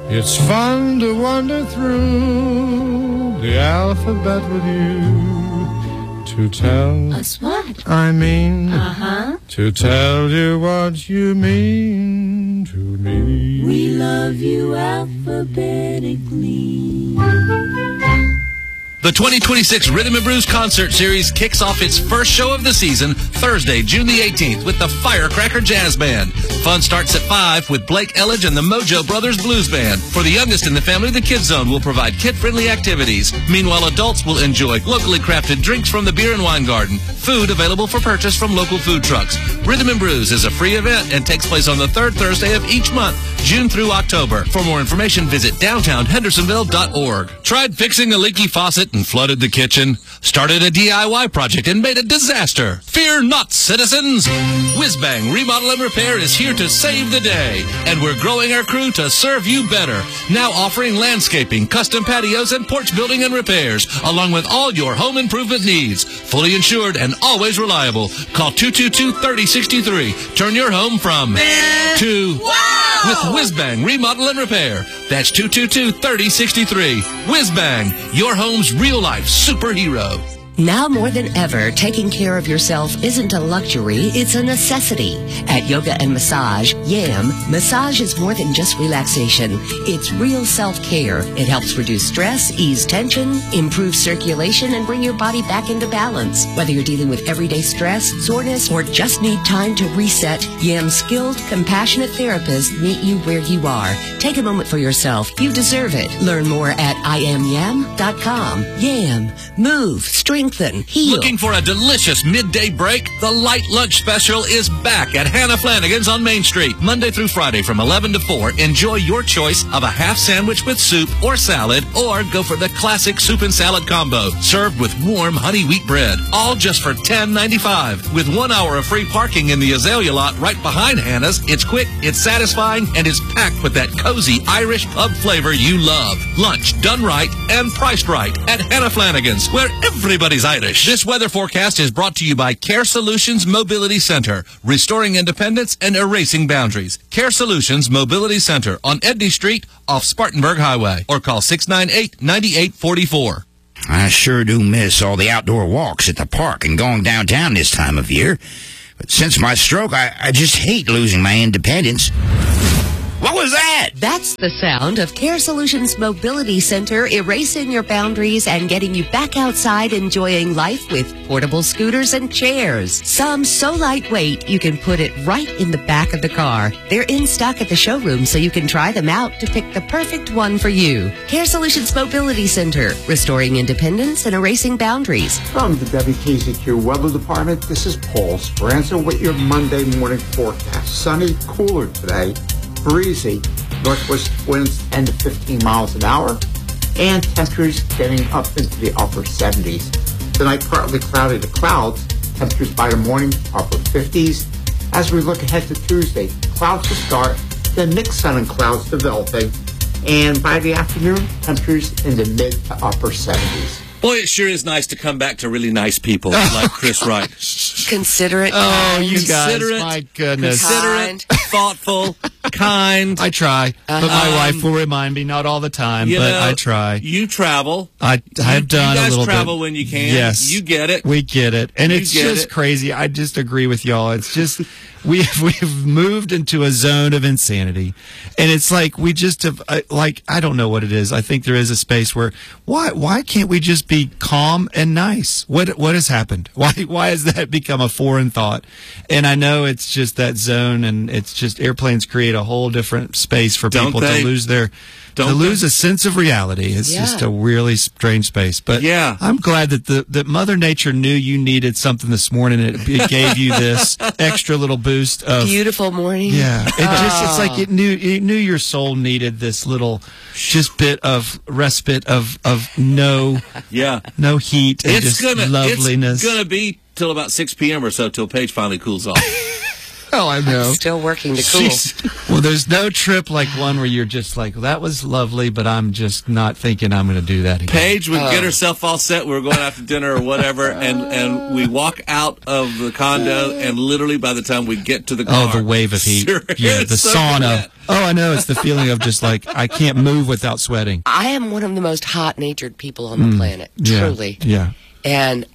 It's fun to wander through the alphabet with you. To tell us what? I mean, to tell you what you mean to me. We love you alphabetically. The 2026 Rhythm and Blues Concert Series kicks off its first show of the season Thursday, June the 18th with the Firecracker Jazz Band. Fun starts at 5 with Blake Elledge and the Mojo Brothers Blues Band. For the youngest in the family, the Kids Zone will provide kid-friendly activities. Meanwhile, adults will enjoy locally crafted drinks from the Beer and Wine Garden. Food available for purchase from local food trucks. Rhythm and Blues is a free event and takes place on the third Thursday of each month, June through October. For more information, visit downtownhendersonville.org. Tried fixing a leaky faucet and flooded the kitchen? Started a DIY project and made a disaster? Fear not, citizens! Whizbang Remodel and Repair is here to save the day, and we're growing our crew to serve you better. Now offering landscaping, custom patios, and porch building and repairs, along with all your home improvement needs. Fully insured and always reliable. Call 222-3063. Turn your home from to wow! with Whizbang Remodel and Repair. That's 222-3063. Whizbang, your home's real-life superhero. Now more than ever, taking care of yourself isn't a luxury, it's a necessity. At Yoga and Massage, YAM, massage is more than just relaxation. It's real self-care. It helps reduce stress, ease tension, improve circulation, and bring your body back into balance. Whether you're dealing with everyday stress, soreness, or just need time to reset, YAM's skilled, compassionate therapists meet you where you are. Take a moment for yourself. You deserve it. Learn more at IamYam.com. YAM. Move. Strengthen. Heal. Looking for a delicious midday break? The Light Lunch Special is back at Hannah Flanagan's on Main Street. Monday through Friday from 11 to 4. Enjoy your choice of a half sandwich with soup or salad, or go for the classic soup and salad combo, served with warm honey wheat bread. All just for $10.95. With 1 hour of free parking in the Azalea lot right behind Hannah's, it's quick, it's satisfying, and it's packed with that cozy Irish pub flavor you love. Lunch done right and priced right at Hannah Flanagan's, where everybody's Irish. This weather forecast is brought to you by Care Solutions Mobility Center, restoring independence and erasing boundaries. Care Solutions Mobility Center on Edney Street off Spartanburg Highway, or call 698-9844. I sure do miss all the outdoor walks at the park and going downtown this time of year. But since my stroke, I just hate losing my independence. What was that? That's the sound of Care Solutions Mobility Center erasing your boundaries and getting you back outside enjoying life with portable scooters and chairs. Some so lightweight you can put it right in the back of the car. They're in stock at the showroom so you can try them out to pick the perfect one for you. Care Solutions Mobility Center, restoring independence and erasing boundaries. From the WKZQ Weather Department, this is Paul Speranza with your Monday morning forecast. Sunny, cooler today. Breezy, northwest winds 10 to 15 miles an hour, and temperatures getting up into the upper 70s. Tonight, partly cloudy to clouds, temperatures by the morning upper 50s. As we look ahead to Tuesday, clouds will start, then mixed sun and clouds developing, and by the afternoon, temperatures in the mid to upper 70s. Boy, it sure is nice to come back to really nice people like Chris Wright. Considerate. Oh, you guys, Considerate, my goodness. Considerate, thoughtful, kind. I try, but my wife will remind me, not all the time, but I try. You travel. I've done a little bit. You guys travel when you can. Yes. You get it. We get it. And it's just crazy. I just agree with y'all. It's just, we've moved into a zone of insanity. And it's like, we just have, I don't know what it is. I think there is a space where, why can't we just be calm and nice? What has happened? Why has that become a foreign thought? And I know it's just that zone, and it's just airplanes create a whole different space for people to lose lose a sense of reality. It's just a really strange space. But I'm glad that Mother Nature knew you needed something this morning. It gave you this extra little boost of beautiful morning. Yeah, it's like it knew your soul needed this little just bit of respite of no heat and just loveliness. It's gonna be till about 6 p.m. or so till Paige finally cools off. Well, I know. Still working to cool. Well, there's no trip like one where you're just like, well, that was lovely, but I'm just not thinking I'm going to do that again. Paige would get herself all set. We were going out to dinner or whatever, and we walk out of the condo, and literally by the time we get to the car, the wave of heat. Yeah, the sauna. Oh, I know. It's the feeling of just like, I can't move without sweating. I am one of the most hot-natured people on the planet, truly. Yeah. And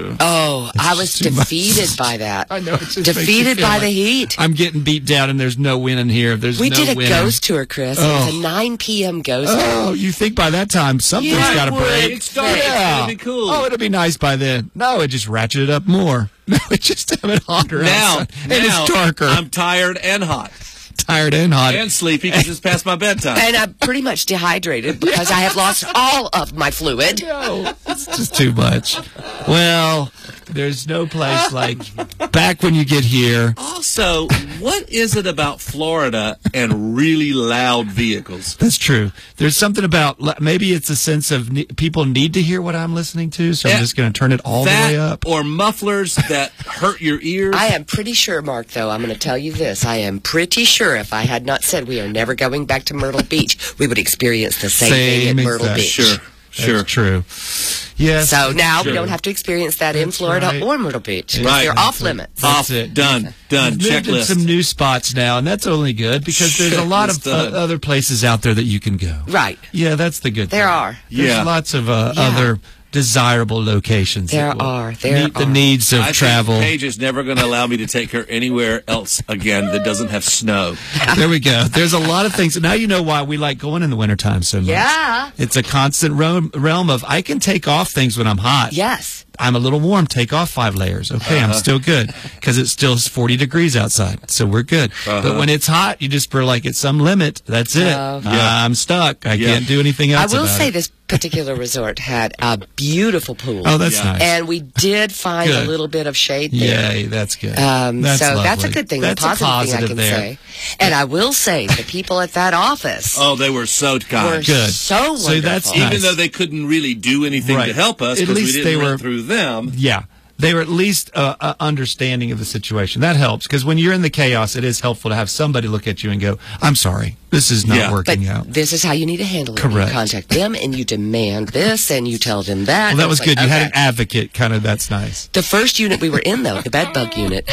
I was defeated by that. I know. It just defeated by the heat. I'm getting beat down, and there's no wind in here. We did a ghost tour, Chris. It was a 9 p.m. ghost tour. Oh, you think by that time something's got to break? It's going to be cool. Oh, it'll be nice by then. No, it just ratcheted up more. No, it just have it hotter outside. And it's darker. I'm tired and hot. Tired and hot. And sleepy because it's past my bedtime. And I'm pretty much dehydrated because I have lost all of my fluid. No, it's just too much. Well, there's no place like back when you get here. Also, what is it about Florida and really loud vehicles? That's true. There's something about, maybe it's a sense of people need to hear what I'm listening to, so I'm just going to turn it all the way up. Or mufflers that hurt your ears. I am pretty sure, Mark, though, I'm going to tell you this. I am pretty sure if I had not said we are never going back to Myrtle Beach, we would experience the same thing at Myrtle Beach. Sure. That's true. Yes. So now we don't have to experience that in Florida or Myrtle Beach. Right. They're off limits. Off it. Done. Checklist. Some new spots now, and that's only good because there's a lot of other places out there that you can go. Right. Yeah, that's the good thing. There are. There's lots of other desirable locations. There are. There meet the needs of travel. Think Paige is never going to allow me to take her anywhere else again that doesn't have snow. There we go. There's a lot of things. Now you know why we like going in the wintertime so much. Yeah. It's a constant realm of I can take off things when I'm hot. Yes. I'm a little warm. Take off 5 layers. Okay, I'm still good because it's still 40 degrees outside, so we're good. But when it's hot, you just feel like it's some limit. That's it. I'm stuck. I can't do anything else. I will say this particular resort had a beautiful pool. Oh, that's nice. And we did find a little bit of shade there. Yay, that's good. That's a good thing. That's a positive thing I can say. And I will say the people at that office. Oh, they were so kind. Good. So wonderful. So that's nice. Even though they couldn't really do anything to help us because we didn't run through them. Yeah. They were at least understanding of the situation. That helps because when you're in the chaos, it is helpful to have somebody look at you and go, I'm sorry, this is not working out. This is how you need to handle it. Correct. You contact them and you demand this and you tell them that. Well, that was good. You had an advocate, kind of. That's nice. The first unit we were in, though, the bed bug unit,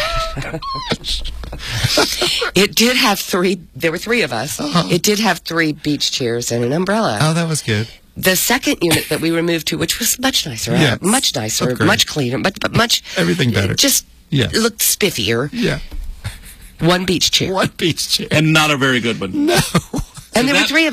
it did have 3, there were 3 of us. It did have 3 beach chairs and an umbrella. Oh, that was good. The second unit that we were moved to, which was much nicer, much nicer, much cleaner, but much everything better. Just looked spiffier. Yeah. 1 beach chair. 1 beach chair. And not a very good one. No. And there were 3 of